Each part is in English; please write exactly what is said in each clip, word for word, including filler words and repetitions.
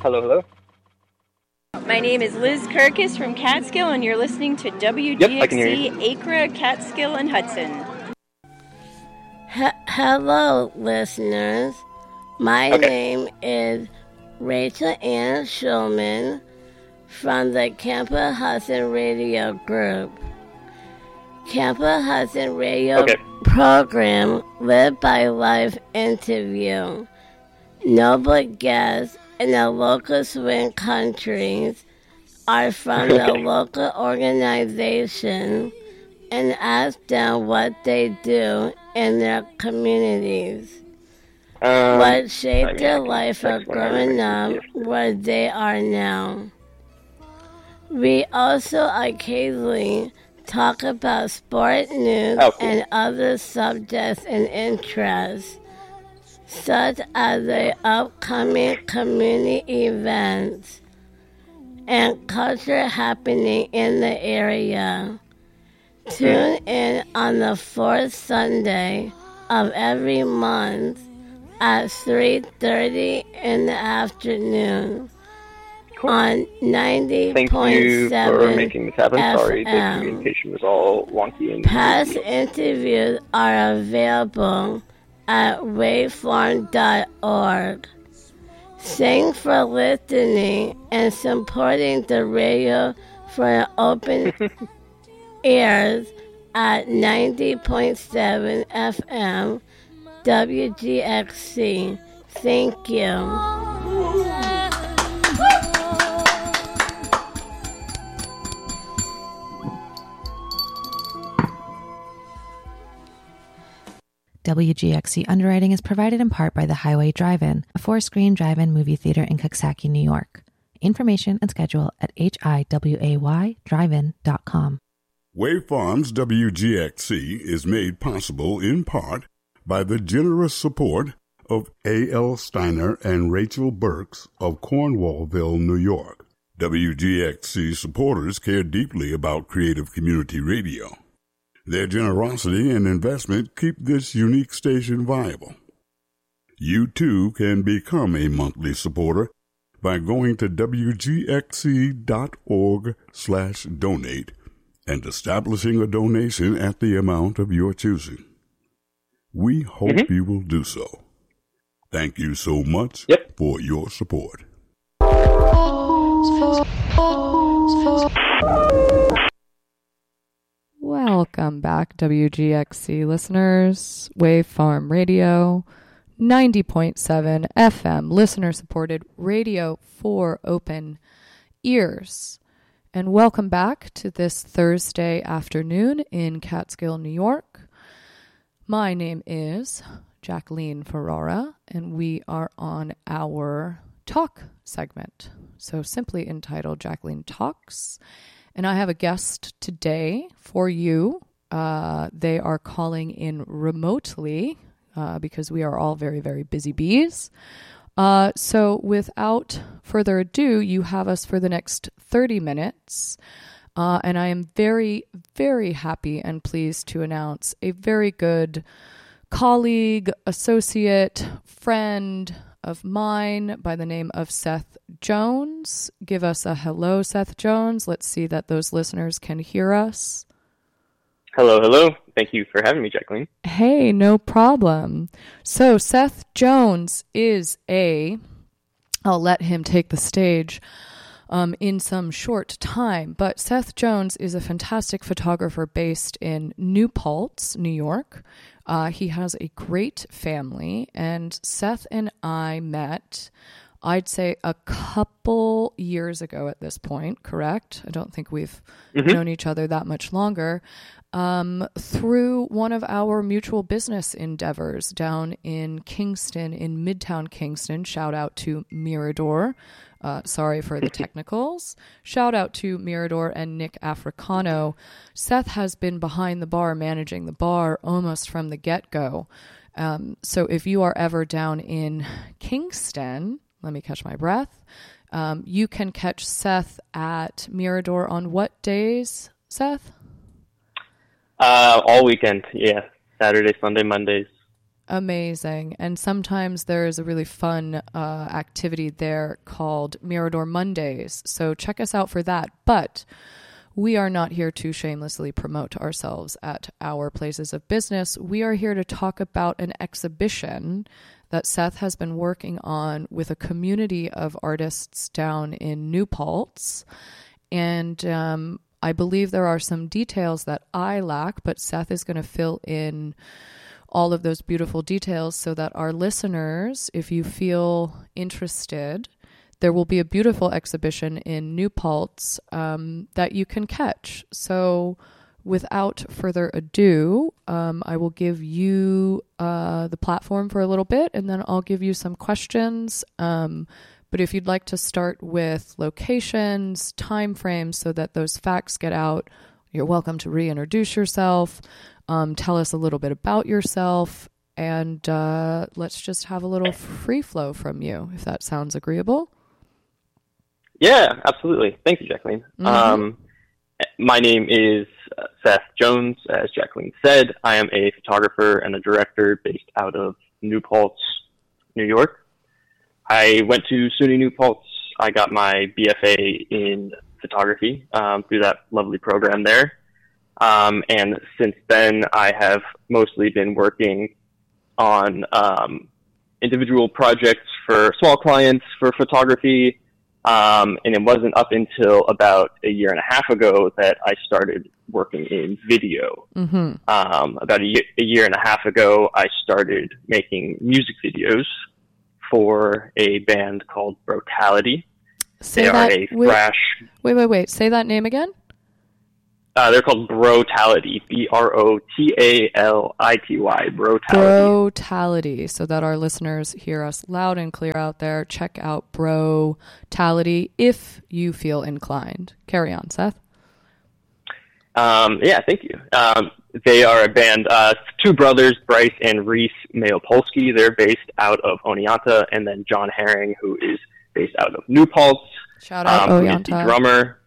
Hello, hello. My name is Liz Kirkus from Catskill, and you're listening to W G X C Yep, I can hear you. Acra, Catskill, and Hudson. H- Hello, listeners. My Okay. name is Rachel Ann Schulman from the Campa Hudson Radio Group. Campa Hudson Radio Okay. program Live by Life interview noble guests in the local swing countries are from the local organization and ask them what they do in their communities. Um, What shaped I mean, I their can life of text whenever growing I up see it. where they are now. We also occasionally talk about sport news Oh, cool. and other subjects and interests, such as the upcoming community events and culture happening in the area. Tune in on the fourth Sunday of every month at three thirty in the afternoon Cool. on ninety Thank point you seven for making this happen. Sorry, the F M. communication was all wonky and Past interviews are available at waveform dot org. Thanks for listening and supporting the radio for open ears at ninety point seven F M W G X C. Thank you. W G X C underwriting is provided in part by the Highway Drive-In, a four-screen drive-in movie theater in Coxsackie, New York. Information and schedule at H I W A Y drive in dot com. Waveforms W G X C is made possible in part by the generous support of A L Steiner and Rachel Burks of Cornwallville, New York. W G X C supporters care deeply about creative community radio. Their generosity and investment keep this unique station viable. You too can become a monthly supporter by going to W G X C dot org slash donate and establishing a donation at the amount of your choosing. We hope Mm-hmm. you will do so. Thank you so much Yep. for your support. Welcome back, W G X C listeners. Waveform Radio, ninety point seven F M, listener-supported radio for open ears. And welcome back to this Thursday afternoon in Catskill, New York. My name is Jacqueline Ferrara, and we are on our talk segment, so simply entitled Jacqueline Talks. And I have a guest today for you. Uh, they are calling in remotely uh, because we are all very, very busy bees. Uh, so without further ado, you have us for the next thirty minutes. Uh, and I am very, very happy and pleased to announce a very good colleague, associate, friend of mine by the name of Seth Jones. Give us a hello, Seth Jones. Let's see that those listeners can hear us. Hello, hello. Thank you for having me, Jacqueline. Hey, no problem. So Seth Jones is a, I'll let him take the stage um, in some short time, but Seth Jones is a fantastic photographer based in New Paltz, New York. Uh, he has a great family, and Seth and I met, I'd say, a couple years ago at this point, correct? I don't think we've Mm-hmm. known each other that much longer, um, through one of our mutual business endeavors down in Kingston, in Midtown Kingston. Shout out to Mirador. Uh, sorry for the technicals. Shout out to Mirador and Nick Africano. Seth has been behind the bar, managing the bar almost from the get-go. Um, so if you are ever down in Kingston, let me catch my breath, um, you can catch Seth at Mirador on what days, Seth? Uh, all weekend, yeah. Saturday, Sunday, Mondays. Amazing. And sometimes there is a really fun uh, activity there called Mirador Mondays. So check us out for that. But we are not here to shamelessly promote ourselves at our places of business. We are here to talk about an exhibition that Seth has been working on with a community of artists down in New Paltz. And um, I believe there are some details that I lack, but Seth is going to fill in all of those beautiful details so that our listeners, if you feel interested, there will be a beautiful exhibition in New Paltz um, that you can catch. So without further ado, um, I will give you uh, the platform for a little bit, and then I'll give you some questions. Um, but if you'd like to start with locations, time frames, so that those facts get out, you're welcome to reintroduce yourself. Um, tell us a little bit about yourself, and uh, let's just have a little free flow from you, if that sounds agreeable. Yeah, absolutely. Thank you, Jacqueline. Mm-hmm. Um, my name is Seth Jones, as Jacqueline said. I am a photographer and a director based out of New Paltz, New York. I went to SUNY New Paltz. I got my B F A in photography um, through that lovely program there. Um, and since then, I have mostly been working on um, individual projects for small clients for photography. Um, and it wasn't up until about a year and a half ago that I started working in video. Mm-hmm. Um, about a year, a year and a half ago, I started making music videos for a band called Brotality. Say they that, are a wait, thrash. Wait, wait, wait. Say that name again. Uh, they're called Brotality, B R O T A L I T Y, Brotality. Brotality, so that our listeners hear us loud and clear out there. Check out Brotality if you feel inclined. Carry on, Seth. Um, yeah, thank you. Um, they are a band, uh, two brothers, Bryce and Reese Mayopolsky. They're based out of Oneonta, and then John Herring, who is based out of New Paltz. Shout out um, Oneonta. Who is the drummer.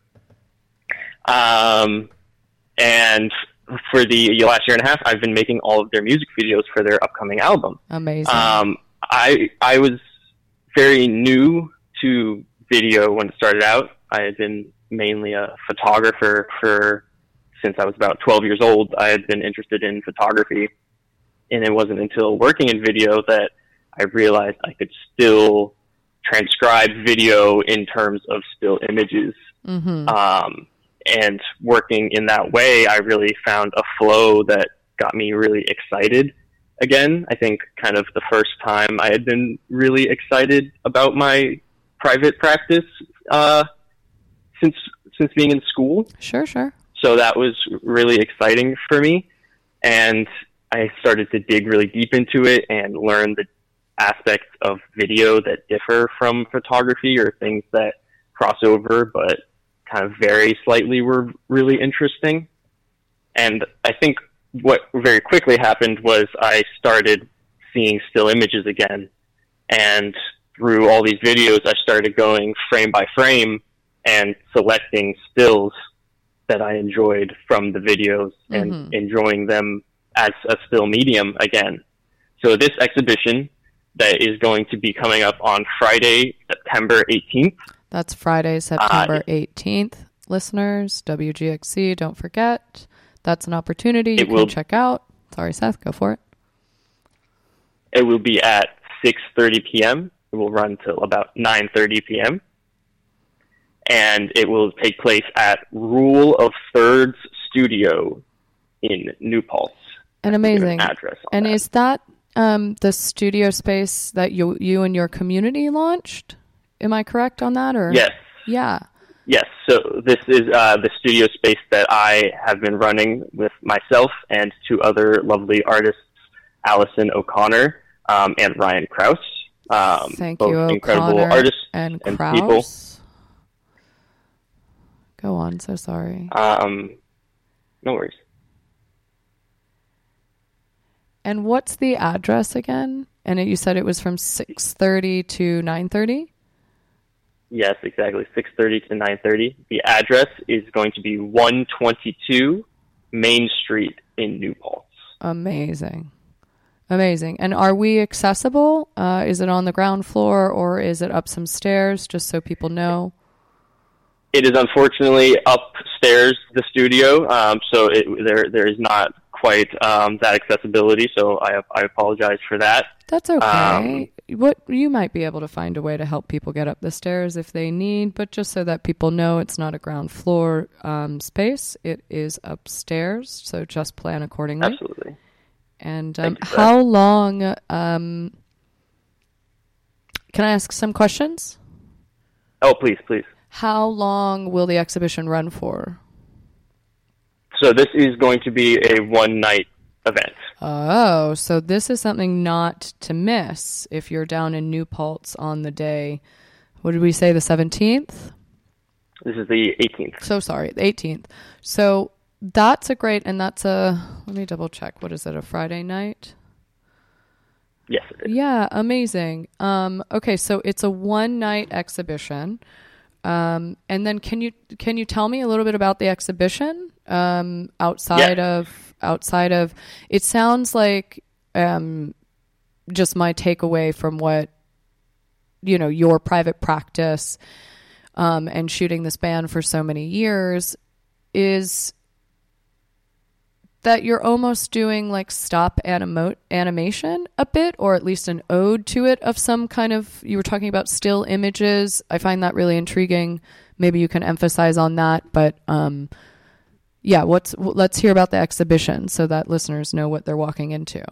Um, and for the last year and a half, I've been making all of their music videos for their upcoming album. Amazing. Um, I I was very new to video when it started out. I had been mainly a photographer for since I was about twelve years old. I had been interested in photography, and it wasn't until working in video that I realized I could still transcribe video in terms of still images. Mm-hmm. Um, and working in that way, I really found a flow that got me really excited again. I think kind of the first time I had been really excited about my private practice uh, since since being in school. Sure, sure. So that was really exciting for me. And I started to dig really deep into it and learn the aspects of video that differ from photography, or things that cross over but kind of vary slightly, were really interesting. And I think what very quickly happened was I started seeing still images again. And through all these videos, I started going frame by frame and selecting stills that I enjoyed from the videos and mm-hmm. enjoying them as a still medium again. So this exhibition that is going to be coming up on Friday, September eighteenth. That's Friday, September eighteenth. Listeners, W G X C, don't forget. That's an opportunity you can will, check out. Sorry, Seth, go for it. It will be at six thirty p.m. It will run till about nine thirty p.m. And it will take place at Rule of Thirds Studio in New Paltz. And amazing. An address and that. Is that um, the studio space that you you and your community launched? Am I correct on that? Or Yes. Yeah. Yes. So this is uh, the studio space that I have been running with myself and two other lovely artists, Allison O'Connor um, and Ryan Krause. Um, Thank both you, incredible O'Connor artists and, and Krause. people. Go on. So sorry. Um, no worries. And what's the address again? And it, you said it was from six thirty to nine thirty? Yes, exactly. six thirty to nine thirty. The address is going to be one twenty-two Main Street in New Paltz. Amazing. Amazing. And are we accessible? Uh, is it on the ground floor or is it up some stairs, just so people know? It is unfortunately upstairs, the studio, um, so it, there there is not quite um, that accessibility, so I I apologize for that. That's okay. Um, what you might be able to find a way to help people get up the stairs if they need, but just so that people know it's not a ground floor um, space, it is upstairs, so just plan accordingly. Absolutely. And um, how long, um, can I ask some questions? Oh, please, please. How long will the exhibition run for? So this is going to be a one-night event. Oh, so this is something not to miss if you're down in New Paltz on the day, what did we say, the seventeenth? This is the eighteenth. So sorry, the eighteenth. So that's a great, and that's a, let me double check. What is it, a Friday night? Yes, it is. Yeah, amazing. Um, okay, so it's a one-night exhibition. Um, and then can you can you tell me a little bit about the exhibition um, outside yeah. of outside of? It sounds like um, just my takeaway from what you know your private practice um, and shooting this band for so many years is that you're almost doing like stop animo- animation a bit, or at least an ode to it of some kind of, you were talking about still images. I find that really intriguing. Maybe you can emphasize on that, but um, yeah, what's, let's hear about the exhibition so that listeners know what they're walking into.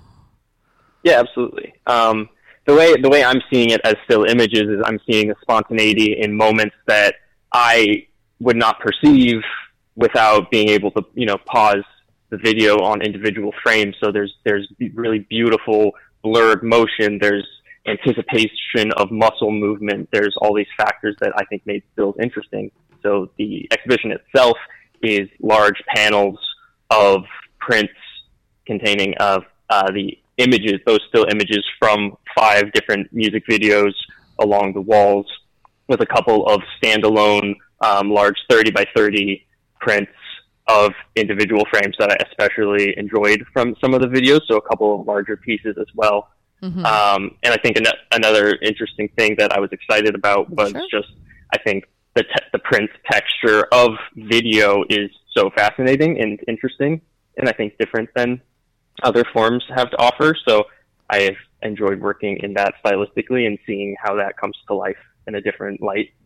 Yeah, absolutely. Um, the way, the way I'm seeing it as still images is I'm seeing a spontaneity in moments that I would not perceive without being able to, you know, pause the video on individual frames. So there's there's really beautiful blurred motion. There's anticipation of muscle movement. There's all these factors that I think made stills interesting. So the exhibition itself is large panels of prints containing of uh, the images, those still images from five different music videos along the walls, with a couple of standalone um, large thirty by thirty prints of individual frames that I especially enjoyed from some of the videos, so a couple of larger pieces as well. Mm-hmm. Um, and I think an- another interesting thing that I was excited about was sure. just, I think the te- the print texture of video is so fascinating and interesting, and I think different than other forms have to offer. So I have enjoyed working in that stylistically and seeing how that comes to life in a different light.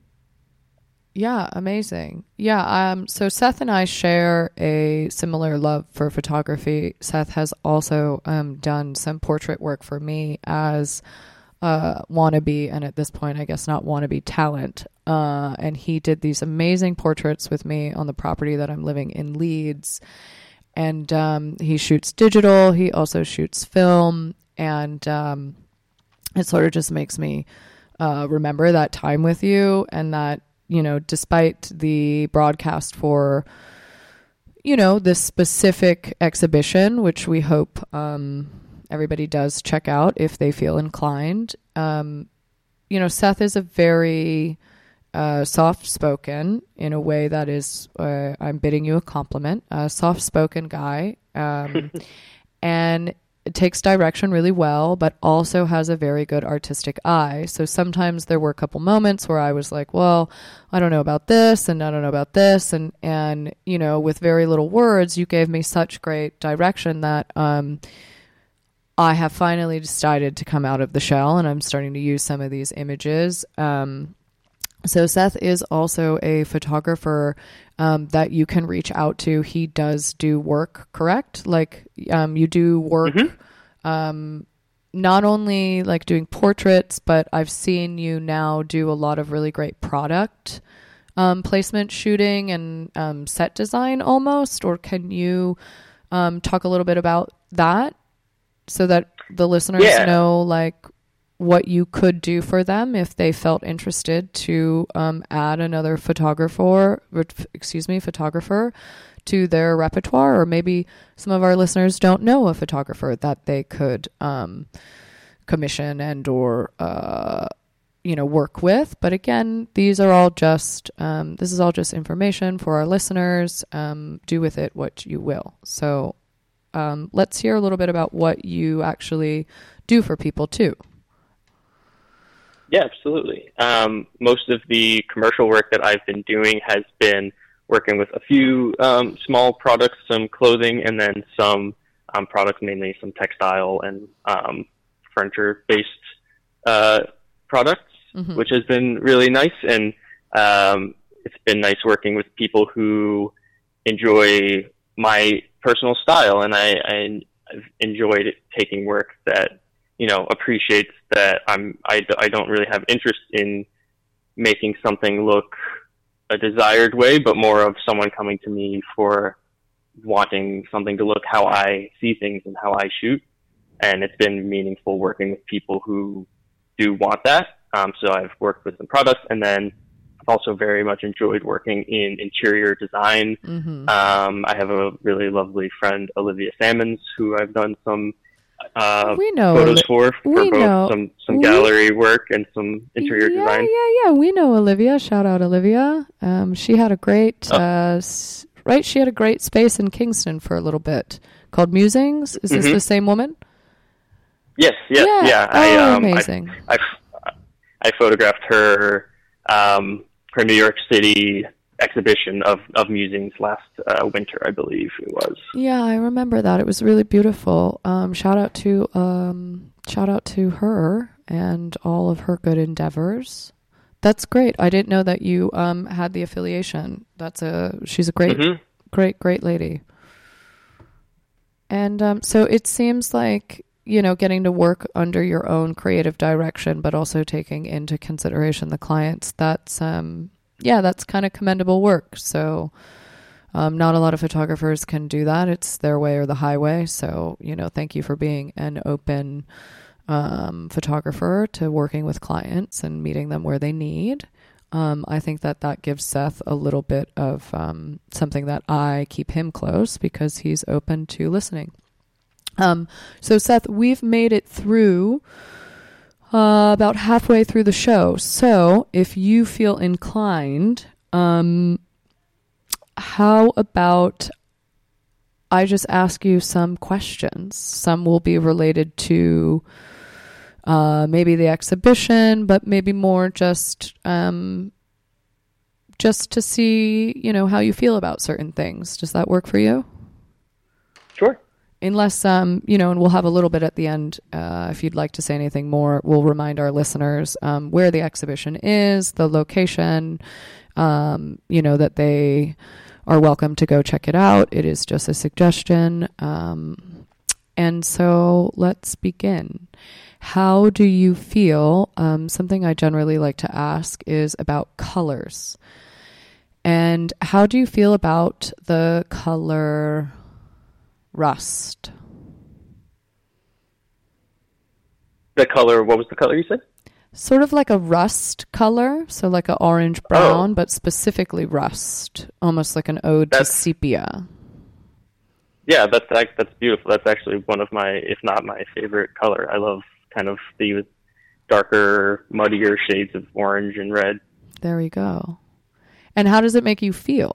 Yeah, amazing. Yeah, um, so Seth and I share a similar love for photography. Seth has also um, done some portrait work for me as a wannabe, and at this point, I guess not wannabe talent. Uh, and he did these amazing portraits with me on the property that I'm living in Leeds. And um, he shoots digital. He also shoots film. And um, it sort of just makes me uh, remember that time with you, and that, you know, despite the broadcast for, you know, this specific exhibition, which we hope um, everybody does check out if they feel inclined, um, you know, Seth is a very uh, soft-spoken, in a way that is, uh, I'm bidding you a compliment, a soft-spoken guy, um, and it takes direction really well, but also has a very good artistic eye. So sometimes there were a couple moments where I was like, well, I don't know about this, and I don't know about this. And, and you know, with very little words, you gave me such great direction that um, I have finally decided to come out of the shell, and I'm starting to use some of these images. Um, so Seth is also a photographer um, that you can reach out to. He does do work, correct? Like um, you do work, mm-hmm. um, not only like doing portraits, but I've seen you now do a lot of really great product um, placement shooting and um, set design almost. Or can you um, talk a little bit about that so that the listeners yeah. know like what you could do for them if they felt interested to um, add another photographer, excuse me, photographer to their repertoire? Or maybe some of our listeners don't know a photographer that they could um, commission and or, uh, you know, work with. But again, these are all just, um, this is all just information for our listeners. Um, do with it what you will. So Um, let's hear a little bit about what you actually do for people too. Yeah, absolutely. Um, most of the commercial work that I've been doing has been working with a few um, small products, some clothing, and then some um, products, mainly some textile and um, furniture-based uh, products, mm-hmm. which has been really nice. And um, it's been nice working with people who enjoy my personal style, and I, I, I've enjoyed taking work that, you know, appreciates that I'm, I, I don't really have interest in making something look a desired way, but more of someone coming to me for wanting something to look how I see things and how I shoot. And it's been meaningful working with people who do want that. Um, so I've worked with some products, and then I've also very much enjoyed working in interior design. Mm-hmm. Um, I have a really lovely friend, Olivia Salmons, who I've done some uh, we know photos Oli- for, for we both know. some, some we, gallery work and some interior yeah, design. Yeah, yeah, We know Olivia. Shout out Olivia. Um, she had a great, oh. uh, s- right? She had a great space in Kingston for a little bit called Musings. Is this mm-hmm. the same woman? Yes, yes, yeah. yeah. Oh, I, um, amazing. I, I, I photographed her, um, her New York City exhibition of, of musings last uh, winter, I believe it was. Yeah, I remember that. It was really beautiful. Um, shout out to um, shout out to her and all of her good endeavors. That's great. I didn't know that you um, had the affiliation. That's a she's a great, mm-hmm. great, great lady. And um, so it seems like, you know, getting to work under your own creative direction, but also taking into consideration the clients. That's um. Yeah, that's kind of commendable work. So um, not a lot of photographers can do that. It's their way or the highway. So, you know, thank you for being an open um, photographer to working with clients and meeting them where they need. Um, I think that that gives Seth a little bit of um, something that I keep him close because he's open to listening. Um, so, Seth, we've made it through Uh, about halfway through the show. So if you feel inclined, um, how about I just ask you some questions? Some will be related to uh, maybe the exhibition, but maybe more just um, just to see, you know, how you feel about certain things. Does that work for you? Sure. Unless, um, you know, and we'll have a little bit at the end. Uh, if you'd like to say anything more, we'll remind our listeners um, where the exhibition is, the location, um, you know, that they are welcome to go check it out. It is just a suggestion. Um, and so let's begin. How do you feel? Um, something I generally like to ask is about colors. And how do you feel about the color rust? The color, what was the color you said? Sort of like a rust color, so like an orange brown, oh. but specifically rust, almost like an ode that's, to sepia. Yeah, that's that's beautiful. That's actually one of my, if not my favorite color. I love kind of the darker, muddier shades of orange and red. There you go. And how does it make you feel?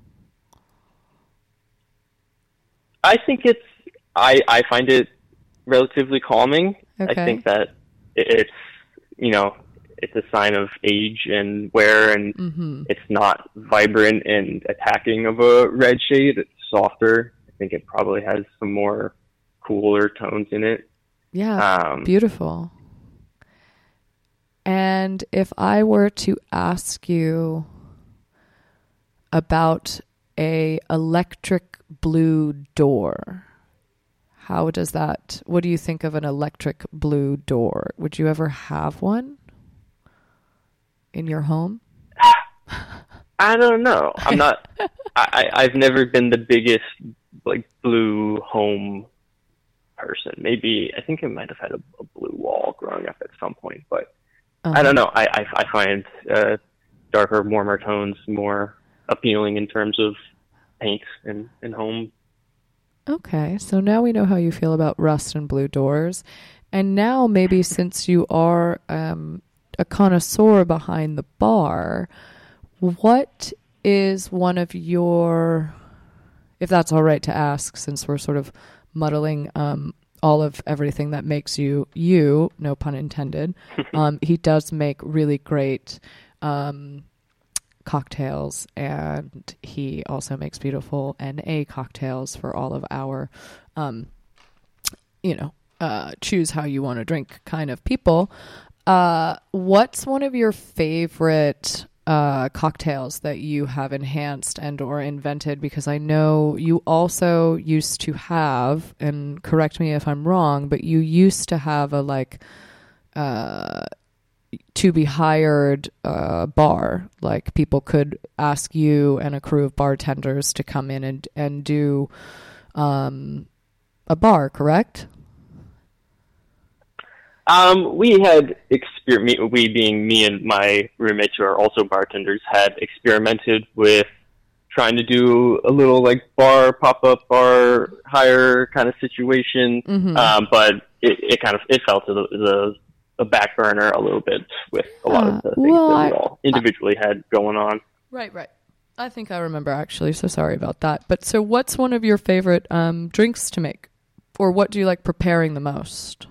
I think it's, I, I find it relatively calming. Okay. I think that it's, you know, it's a sign of age and wear, and mm-hmm. it's not vibrant and attacking of a red shade. It's softer. I think it probably has some more cooler tones in it. Yeah, um, beautiful. And if I were to ask you about a electric blue door, how does that, what do you think of an electric blue door? Would you ever have one in your home? I don't know. I'm not, I, I've never been the biggest like blue home person. Maybe, I think I might have had a, a blue wall growing up at some point, but uh-huh. I don't know. I, I, I find uh, darker, warmer tones more appealing in terms of paint and, and home. Okay, so now we know how you feel about rust and blue doors. And now maybe since you are um, a connoisseur behind the bar, what is one of your, if that's all right to ask, since we're sort of muddling um, all of everything that makes you you, no pun intended. um, he does make really great um, cocktails, and he also makes beautiful N A cocktails for all of our, um, you know, uh, choose how you want to drink kind of people. Uh, what's one of your favorite uh, cocktails that you have enhanced and or invented? Because I know you also used to have, and correct me if I'm wrong, but you used to have a like uh, to be hired uh, bar. Like people could ask you and a crew of bartenders to come in and, and do um, a bar, correct? Um, we had exper- we being me and my roommates who are also bartenders had experimented with trying to do a little like bar pop-up bar hire kind of situation, mm-hmm. um, but it, it kind of it fell to the, the a back burner a little bit with a lot uh, of the things well, that we all individually I, had going on. Right, right. I think I remember actually. So sorry about that. But so, what's one of your favorite um, drinks to make, or what do you like preparing the most?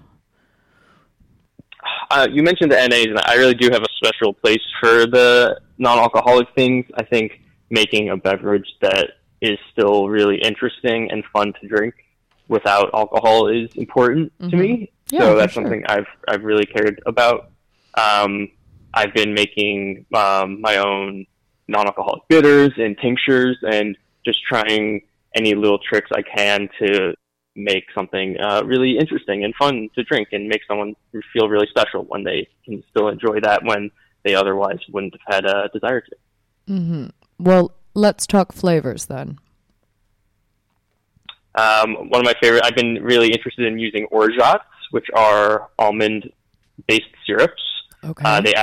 Uh, you mentioned the N As, and I really do have a special place for the non-alcoholic things. I think making a beverage that is still really interesting and fun to drink without alcohol is important mm-hmm. to me. Yeah, so that's sure. something I've I've really cared about. Um, I've been making um, my own non-alcoholic bitters and tinctures, and just trying any little tricks I can to make something uh, really interesting and fun to drink and make someone feel really special when they can still enjoy that when they otherwise wouldn't have had a desire to. Mm-hmm. Well, let's talk flavors then. Um, one of my favorite, I've been really interested in using orgeats, which are almond-based syrups. Okay. Uh, they